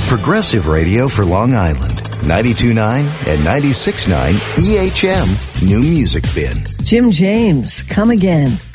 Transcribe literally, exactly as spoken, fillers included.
Progressive Radio for Long Island. ninety-two point nine and ninety-six point nine E H M New Music Bin. Jim James, Come Again.